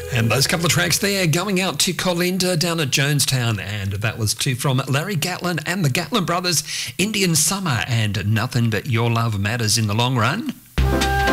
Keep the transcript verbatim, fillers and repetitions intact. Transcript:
And those couple of tracks there going out to Colinda down at Jonestown, and that was to from Larry Gatlin and the Gatlin Brothers, Indian Summer and Nothing But Your Love Matters in the Long Run.